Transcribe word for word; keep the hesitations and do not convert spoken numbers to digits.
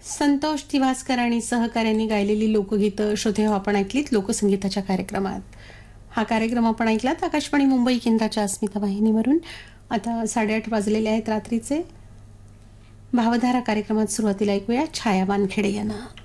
संतोष तिवासकर आणि सहकाऱ्यांनी गायलेली लोकगीतं श्रोते हो आपण ऐकलीत लोकसंगीताच्या कार्यक्रमात. हा कार्यक्रम आपण ऐकलात आकाशवाणी मुंबई केंद्राच्या अस्मिता वाहिनीवरून. आता साडेआठ वाजलेले आहेत रात्रीचे. भावधारा कार्यक्रमात सुरुवातीला ऐकूया छाया वानखेडे यांना.